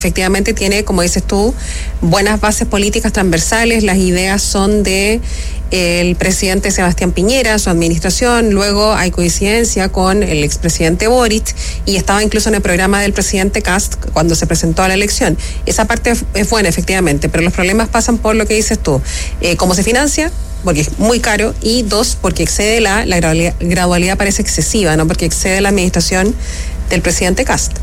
Efectivamente tiene, como dices tú, buenas bases políticas transversales. Las ideas son de el presidente Sebastián Piñera, su administración. Luego hay coincidencia con el expresidente Boric y estaba incluso en el programa del presidente Kast cuando se presentó a la elección. Esa parte es buena, efectivamente, pero los problemas pasan por lo que dices tú. ¿Cómo se financia? Porque es muy caro, y dos, porque excede la gradualidad parece excesiva, ¿no? Porque excede la administración del presidente Kast.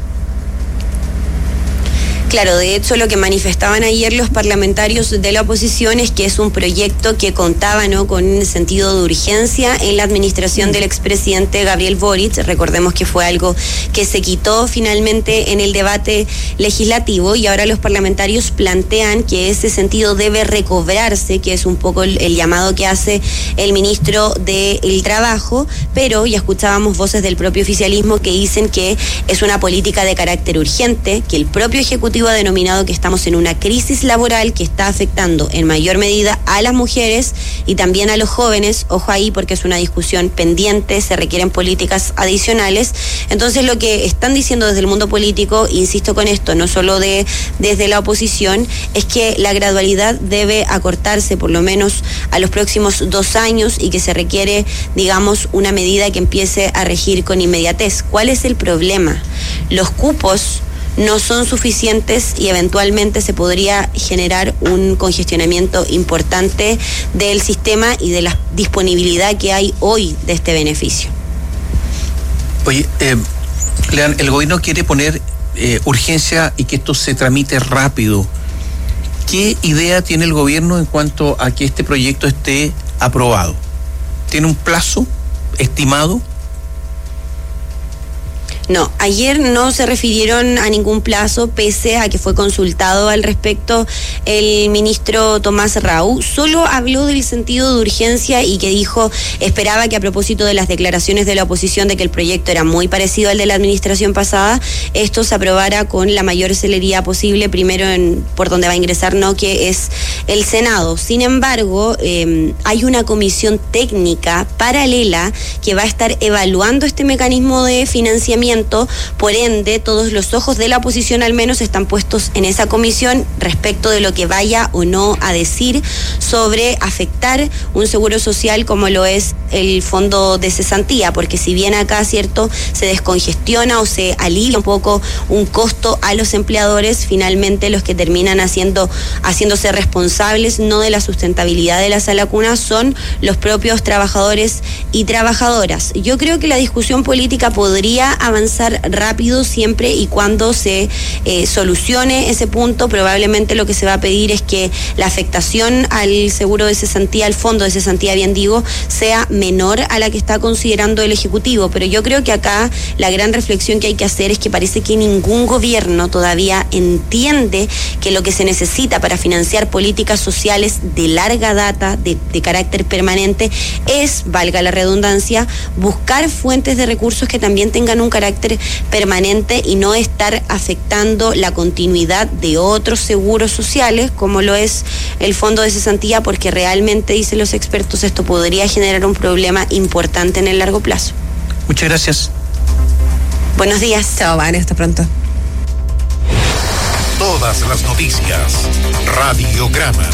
Claro, de hecho lo que manifestaban ayer los parlamentarios de la oposición es que es un proyecto que contaba, ¿no?, con un sentido de urgencia en la administración del expresidente Gabriel Boric. Recordemos que fue algo que se quitó finalmente en el debate legislativo, y ahora los parlamentarios plantean que ese sentido debe recobrarse, que es un poco el llamado que hace el ministro del Trabajo, pero ya escuchábamos voces del propio oficialismo que dicen que es una política de carácter urgente, que el propio Ejecutivo ha denominado que estamos en una crisis laboral que está afectando en mayor medida a las mujeres y también a los jóvenes. Ojo ahí, porque es una discusión pendiente, se requieren políticas adicionales. Entonces lo que están diciendo desde el mundo político, insisto con esto, no solo desde la oposición, es que la gradualidad debe acortarse por lo menos a los próximos 2 años y que se requiere, digamos, una medida que empiece a regir con inmediatez. ¿Cuál es el problema? Los cupos no son suficientes y eventualmente se podría generar un congestionamiento importante del sistema y de la disponibilidad que hay hoy de este beneficio. Oye, Lean, el gobierno quiere poner urgencia y que esto se tramite rápido. ¿Qué idea tiene el gobierno en cuanto a que este proyecto esté aprobado? ¿Tiene un plazo estimado? No, ayer no se refirieron a ningún plazo, pese a que fue consultado al respecto el ministro Tomás Rau. Solo habló del sentido de urgencia y que dijo, esperaba que a propósito de las declaraciones de la oposición de que el proyecto era muy parecido al de la administración pasada, esto se aprobara con la mayor celeridad posible, primero por donde va a ingresar, ¿no?, que es el Senado. Sin embargo, hay una comisión técnica paralela que va a estar evaluando este mecanismo de financiamiento. Por ende, todos los ojos de la oposición al menos están puestos en esa comisión respecto de lo que vaya o no a decir sobre afectar un seguro social como lo es el fondo de cesantía, porque si bien acá, cierto, se descongestiona o se alivia un poco un costo a los empleadores, finalmente los que terminan haciéndose responsables no de la sustentabilidad de la sala cuna son los propios trabajadores y trabajadoras. Yo creo que la discusión política podría avanzar rápido siempre y cuando se solucione ese punto. Probablemente lo que se va a pedir es que la afectación al seguro de cesantía, al fondo de cesantía, bien digo, sea menor a la que está considerando el Ejecutivo, pero yo creo que acá la gran reflexión que hay que hacer es que parece que ningún gobierno todavía entiende que lo que se necesita para financiar políticas sociales de larga data, de carácter permanente, es, valga la redundancia, buscar fuentes de recursos que también tengan un carácter permanente y no estar afectando la continuidad de otros seguros sociales como lo es el fondo de cesantía, porque realmente, dicen los expertos, esto podría generar un problema importante en el largo plazo. Muchas gracias. Buenos días. Chao, Vane, hasta pronto. Todas las noticias. Radiograma.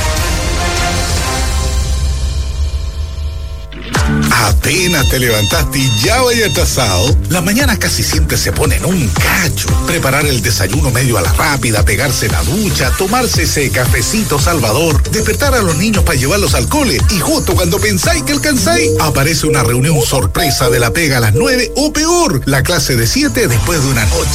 Apenas te levantaste y ya vaya atrasado. Las mañanas casi siempre se ponen un cacho. Preparar el desayuno medio a la rápida, pegarse la ducha, tomarse ese cafecito salvador, despertar a los niños para llevarlos al cole, y justo cuando pensáis que alcanzáis, aparece una reunión sorpresa de la pega a las 9 o peor, la clase de 7 después de una noche